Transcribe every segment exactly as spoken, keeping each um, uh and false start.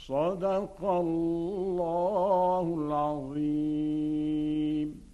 صدق الله العظيم.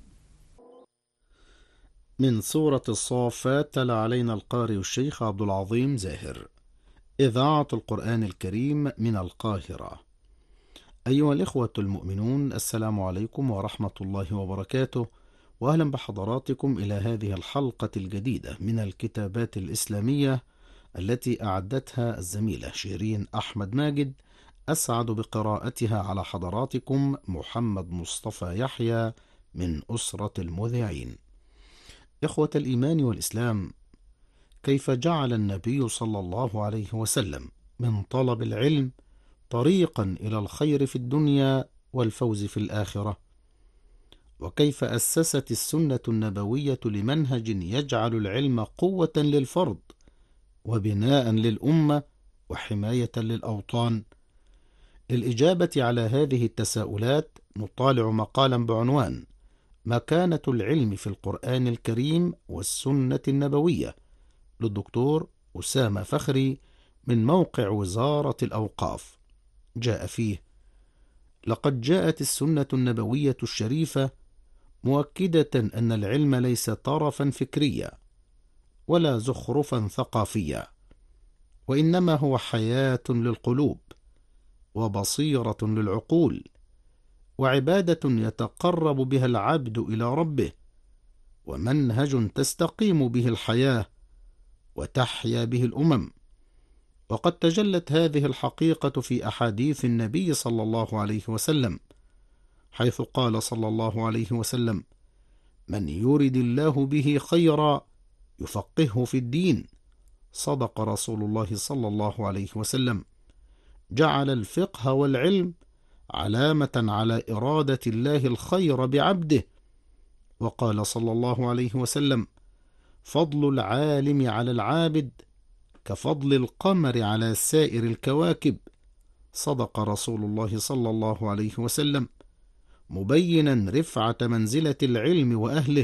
من سورة الصافات تلا علينا القارئ الشيخ عبد العظيم زاهر. إذاعة القرآن الكريم من القاهرة. أيها الإخوة المؤمنون، السلام عليكم ورحمة الله وبركاته، وأهلا بحضراتكم إلى هذه الحلقة الجديدة من الكتابات الإسلامية التي أعدتها الزميلة شيرين أحمد ماجد. أسعد بقراءتها على حضراتكم محمد مصطفى يحيى من أسرة المذيعين. إخوة الإيمان والإسلام، كيف جعل النبي صلى الله عليه وسلم من طلب العلم طريقا إلى الخير في الدنيا والفوز في الآخرة، وكيف أسست السنة النبوية لمنهج يجعل العلم قوة للفرد وبناء للأمة وحماية للأوطان. للإجابة على هذه التساؤلات نطالع مقالا بعنوان مكانة العلم في القرآن الكريم والسنة النبوية للدكتور أسامة فخري من موقع وزارة الأوقاف. جاء فيه: لقد جاءت السنة النبوية الشريفة مؤكدة أن العلم ليس طرفا فكريا ولا زخرفا ثقافيا، وإنما هو حياة للقلوب وبصيرة للعقول وعبادة يتقرب بها العبد إلى ربه، ومنهج تستقيم به الحياة وتحيا به الأمم. وقد تجلت هذه الحقيقة في أحاديث النبي صلى الله عليه وسلم، حيث قال صلى الله عليه وسلم: من يرد الله به خيرا يفقهه في الدين. صدق رسول الله صلى الله عليه وسلم. جعل الفقه والعلم علامة على إرادة الله الخير بعبده. وقال صلى الله عليه وسلم: فضل العالم على العابد كفضل القمر على سائر الكواكب. صدق رسول الله صلى الله عليه وسلم، مبينا رفعة منزلة العلم وأهله.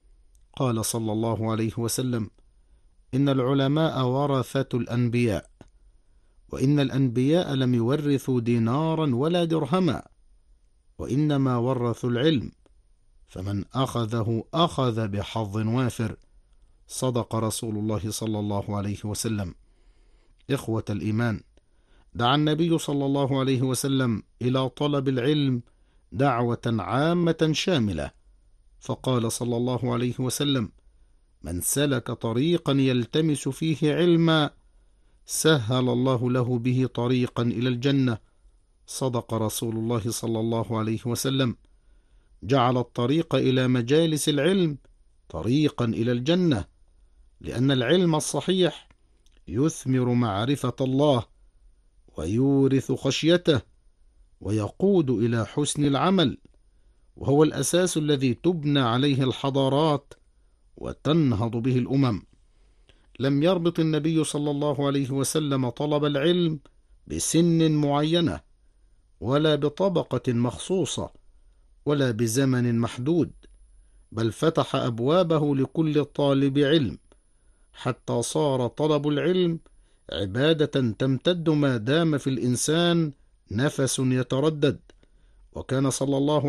قال صلى الله عليه وسلم: إن العلماء ورثة الأنبياء، وإن الأنبياء لم يورثوا دينارا ولا درهما، وإنما ورثوا العلم، فمن أخذه أخذ بحظ وافر. صدق رسول الله صلى الله عليه وسلم. إخوة الإيمان، دعا النبي صلى الله عليه وسلم إلى طلب العلم دعوة عامة شاملة، فقال صلى الله عليه وسلم: من سلك طريقا يلتمس فيه علما سهل الله له به طريقا إلى الجنة. صدق رسول الله صلى الله عليه وسلم. جعل الطريق إلى مجالس العلم طريقا إلى الجنة، لأن العلم الصحيح يثمر معرفة الله ويورث خشيته ويقود إلى حسن العمل، وهو الأساس الذي تبنى عليه الحضارات وتنهض به الأمم. لم يربط النبي صلى الله عليه وسلم طلب العلم بسن معينة، ولا بطبقة مخصوصة، ولا بزمن محدود، بل فتح أبوابه لكل طالب علم، حتى صار طلب العلم عبادة تمتد ما دام في الإنسان نفس يتردد. وكان صلى الله